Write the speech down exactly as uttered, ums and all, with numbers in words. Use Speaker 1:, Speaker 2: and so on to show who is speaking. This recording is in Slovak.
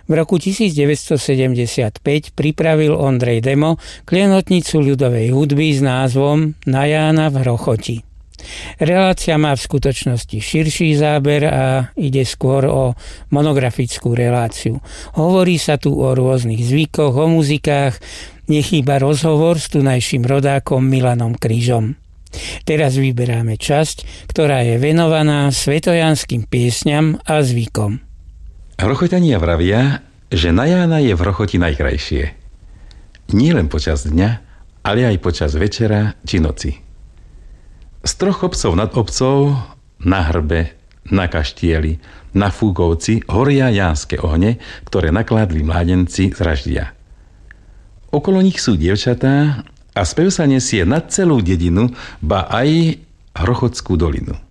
Speaker 1: V roku devätnásťsedemdesiatpäť pripravil Ondrej Demo klienotnicu ľudovej hudby s názvom Na Jána v Hrochoti. Relácia má v skutočnosti širší záber a ide skôr o monografickú reláciu. Hovorí sa tu o rôznych zvykoch, o muzikách, nechýba rozhovor s tunajším rodákom Milanom Kryžom. Teraz vyberáme časť, ktorá je venovaná svetojanským piesňam a zvykom.
Speaker 2: Hrochotania vravia, že na Jána je v Hrochoti najkrajšie. Nie len počas dňa, ale aj počas večera či noci. Z troch obcov nad obcov, na Hrbe, na Kaštieli, na Fúkovci horia jánske ohne, ktoré nakládli mládenci z Raždia. Okolo nich sú dievčatá a spev sa nesie na celú dedinu, ba aj Hrochotskú dolinu.